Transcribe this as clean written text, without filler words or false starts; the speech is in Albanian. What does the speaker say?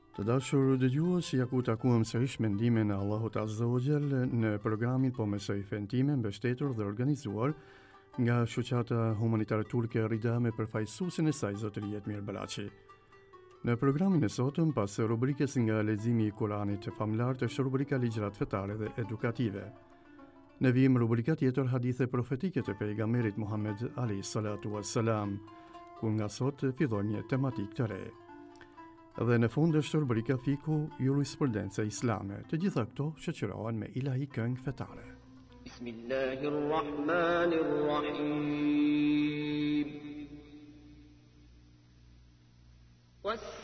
Të dashur dëgjues, ja ku takuam sërish me ndihmën e Allahut Azza wa Jall në programin Po Mësoj Fen Time, mbështetur dhe organizuar nga shoqata humanitare turke Rida me përfaqësuesin e saj zotëria Edmir Balaçi. Në programin e sotëm, pas rubrikës nga leximi i Kuranit famlar, është rubrika ligjërat fetare dhe edukative. Ne vim rubrika tjetër hadithe profetike të pejgamberit Muhammed alayhi salatu wassalam, ku nga sot fillon një tematikë të re. Dhe në fund është rubrika Fiku, jurisprudenca islame. Të gjitha këto shoqërohen me ilahi këngë fetare. Bismillahirrahmanirrahim.